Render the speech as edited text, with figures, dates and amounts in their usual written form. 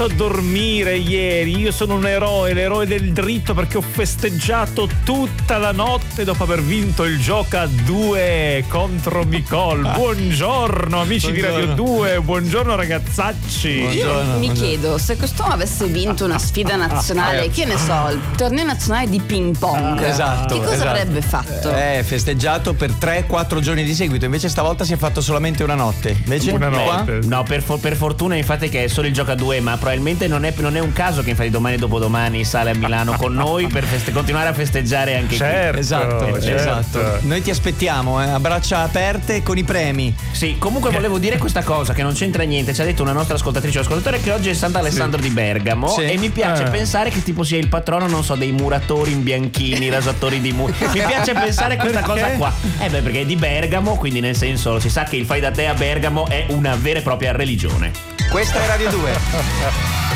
andato a dormire ieri. Io sono un eroe, l'eroe del dritto, perché ho festeggiato tutta la notte dopo aver vinto il gioco a 2 contro Micol. Buongiorno amici di Radio 2, buongiorno ragazzacci. Io mi chiedo, se quest'uomo avesse vinto una sfida nazionale, che ne so, il torneo nazionale di ping pong, esatto, che cosa avrebbe fatto? Festeggiato per 3-4 giorni di seguito, invece stavolta si è fatto solamente una notte. Invece Una qua? notte. No, per fortuna infatti che è solo il gioco a 2, ma probabilmente non è un caso che infatti domani e dopodomani sale a Milano con noi per continuare a festeggiare anche Certo, Esatto. Noi ti aspettiamo, a braccia aperte con i premi. qui. Sì, comunque volevo dire questa cosa che non c'entra niente. Ci ha detto una nostra ascoltatrice o ascoltatore che oggi è Sant'Alessandro di Bergamo, Sì. e mi piace pensare che tipo sia il patrono, non so, dei muratori in bianchini, rasatori di muri. Mi piace pensare questa cosa qua. Perché è di Bergamo, quindi nel senso si sa che il fai da te a Bergamo è una vera e propria religione. Questa è Radio 2.